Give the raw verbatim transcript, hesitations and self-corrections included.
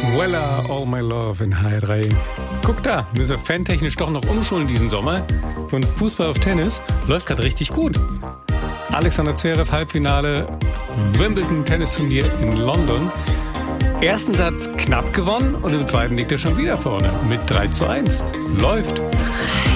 Voila, All My Love in H drei. Guck da, müssen wir fantechnisch doch noch umschulen diesen Sommer. Von Fußball auf Tennis läuft gerade richtig gut. Alexander Zverev, Halbfinale, Wimbledon Tennisturnier in London. Ersten Satz knapp gewonnen und im zweiten liegt er schon wieder vorne mit drei zu eins. Läuft.